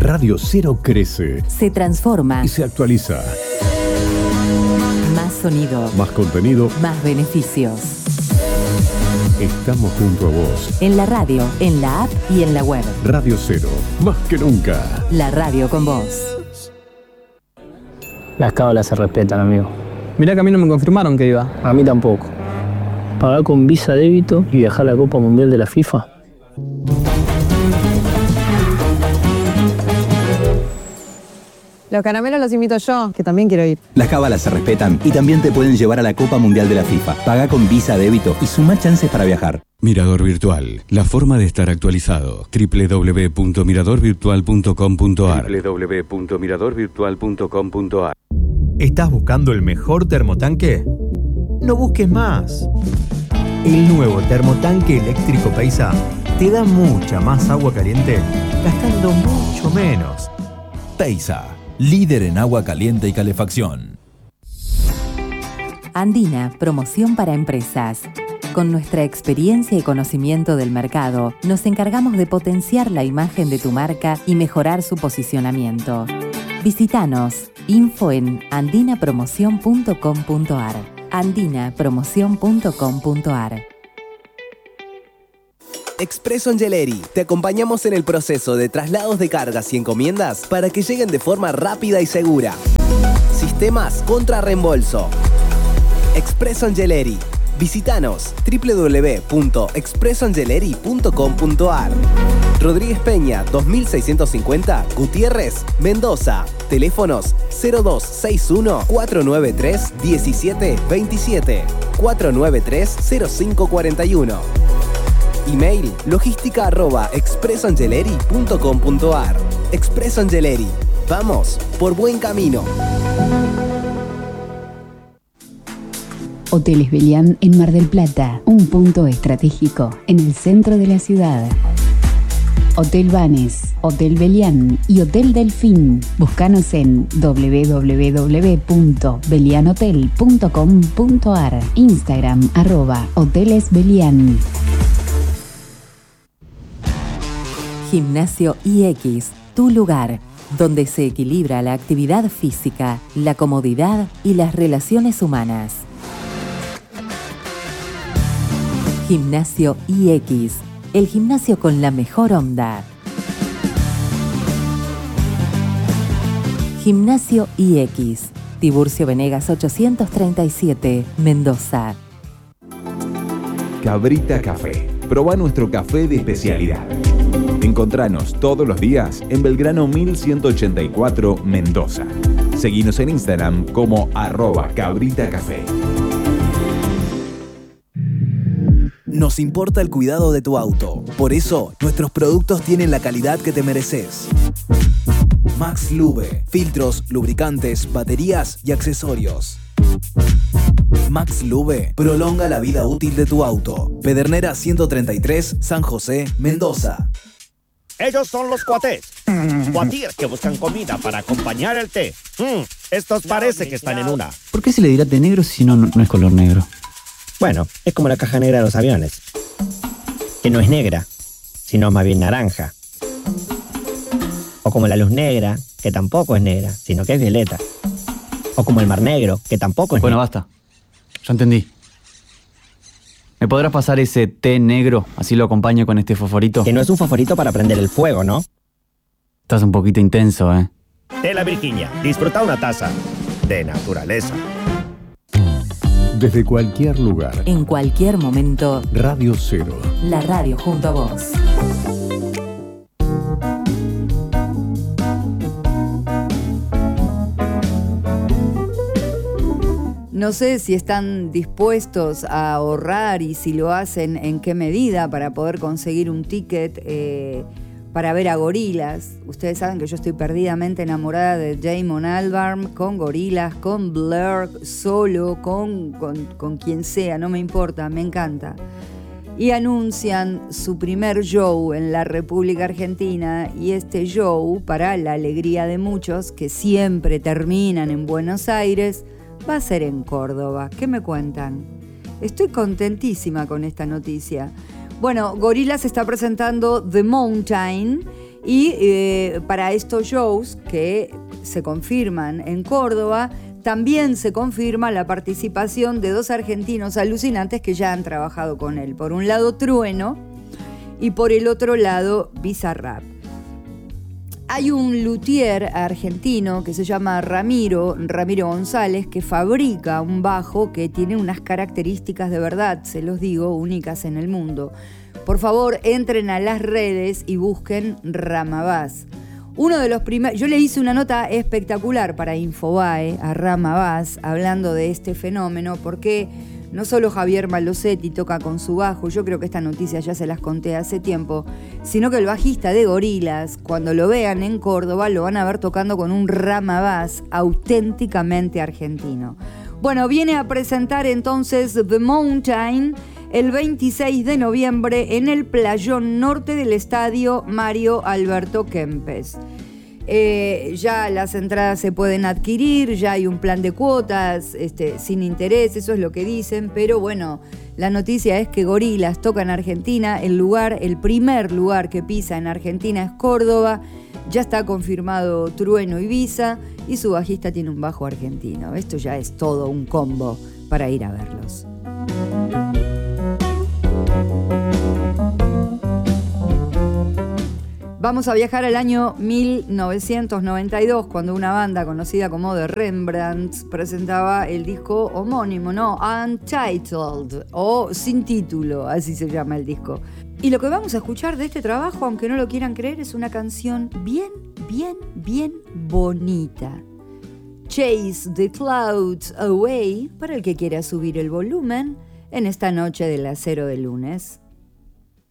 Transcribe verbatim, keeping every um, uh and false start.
Radio Cero crece, se transforma y se actualiza. Más sonido, Más contenido, más beneficios. Estamos junto a vos. En la radio, en la app y en la web. Radio Cero, más que nunca. La radio con vos. Las cábalas se respetan, amigo. Mirá que a mí no me confirmaron que iba. A mí tampoco. Pagar con Visa Débito y viajar a la Copa Mundial de la FIFA. Los caramelos los invito yo, que también quiero ir. Las cábalas se respetan y también te pueden llevar a la Copa Mundial de la FIFA. Paga con Visa Débito y suma chances para viajar. Mirador Virtual, la forma de estar actualizado. doble u doble u doble u punto mirador virtual punto com punto a r doble u doble u doble u punto mirador virtual punto com punto a r. ¿Estás buscando el mejor termotanque? No busques más. El nuevo termotanque eléctrico Paisa te da mucha más agua caliente gastando mucho menos. Paisa, líder en agua caliente y calefacción. Andina, promoción para empresas. Con nuestra experiencia y conocimiento del mercado, nos encargamos de potenciar la imagen de tu marca y mejorar su posicionamiento. Visítanos. Info en andina promoción punto com punto a r. andina promoción punto com punto a r. Expreso Angeleri. Te acompañamos en el proceso de traslados de cargas y encomiendas para que lleguen de forma rápida y segura. Sistemas contra reembolso. Expreso Angeleri. Visítanos doble u doble u doble u punto expreso angeleri punto com punto a r. Rodríguez Peña, dos mil seiscientos cincuenta, Gutiérrez, Mendoza. Teléfonos cero dos seis uno, cuatro nueve tres, uno siete dos siete, cuatro nueve tres, cero cinco cuatro uno. Email logística arroba expreso angeleri punto com punto a r. Expreso Angeleri. Vamos por buen camino. Hoteles Belián en Mar del Plata, un punto estratégico en el centro de la ciudad. Hotel Banes, Hotel Belián y Hotel Delfín. Búscanos en doble u doble u doble u punto belian hotel punto com punto a r. Instagram arroba Hoteles Belián. Gimnasio I X, tu lugar, donde se equilibra la actividad física, la comodidad y las relaciones humanas. Gimnasio I X, el gimnasio con la mejor onda. Gimnasio I X, Tiburcio Venegas ochocientos treinta y siete, Mendoza. Cabrita Café. Probá nuestro café de especialidad. Encontranos todos los días en Belgrano mil ciento ochenta y cuatro, Mendoza. Seguinos en Instagram como arroba Cabrita Café. Nos importa el cuidado de tu auto. Por eso, nuestros productos tienen la calidad que te mereces. Max Lube. Filtros, lubricantes, baterías y accesorios. Max Lube prolonga la vida útil de tu auto. Pedernera ciento treinta y tres, San José, Mendoza. Ellos son los cuatés. Cuatíes que buscan comida para acompañar el té. Mm, estos parece que están en una. ¿Por qué se le dirá té negro si no, no es color negro? Bueno, es como la caja negra de los aviones. Que no es negra, sino más bien naranja. O como la luz negra, que tampoco es negra, sino que es violeta. O como el mar negro, que tampoco es bueno, negro. Basta. Ya entendí. ¿Me podrás pasar ese té negro? Así lo acompaño con este fosforito. Que no es un fosforito para prender el fuego, ¿no? Estás un poquito intenso, ¿eh? Té La Virginia. Disfruta una taza de naturaleza. Desde cualquier lugar. En cualquier momento. Radio Cero. La radio junto a vos. No sé si están dispuestos a ahorrar y si lo hacen en qué medida para poder conseguir un ticket eh, para ver a Gorillaz. Ustedes saben que yo estoy perdidamente enamorada de Damon Albarn, con Gorillaz, con Blur, solo, con, con, con quien sea, no me importa, me encanta. Y anuncian su primer show en la República Argentina, y este show, para la alegría de muchos que siempre terminan en Buenos Aires, va a ser en Córdoba. ¿Qué me cuentan? Estoy contentísima con esta noticia. Bueno, Gorillaz está presentando The Mountain Y eh, para estos shows que se confirman en Córdoba, también se confirma la participación de dos argentinos alucinantes que ya han trabajado con él. Por un lado, Trueno, y por el otro lado, Bizarrap. Hay un luthier argentino que se llama Ramiro, Ramiro González, que fabrica un bajo que tiene unas características de verdad, se los digo, únicas en el mundo. Por favor, entren a las redes y busquen Ramabass. Uno de los primeros, yo le hice una nota espectacular para Infobae a Ramabass hablando de este fenómeno, porque no solo Javier Malosetti toca con su bajo, yo creo que esta noticia ya se las conté hace tiempo, sino que el bajista de Gorillaz, cuando lo vean en Córdoba, lo van a ver tocando con un Ramabass auténticamente argentino. Bueno, viene a presentar entonces The Mountain el veintiséis de noviembre en el playón norte del estadio Mario Alberto Kempes. Eh, ya las entradas se pueden adquirir, ya hay un plan de cuotas este, sin interés, eso es lo que dicen, pero bueno, la noticia es que Gorillaz toca en Argentina, el lugar, el primer lugar que pisa en Argentina es Córdoba, ya está confirmado Trueno Ibiza y su bajista tiene un bajo argentino. Esto ya es todo un combo para ir a verlos. Vamos a viajar al año mil novecientos noventa y dos, cuando una banda conocida como The Rembrandts presentaba el disco homónimo, no, Untitled, o Sin Título, así se llama el disco. Y lo que vamos a escuchar de este trabajo, aunque no lo quieran creer, es una canción bien, bien, bien bonita. Chase the Clouds Away, para el que quiera subir el volumen en esta noche del acero de lunes.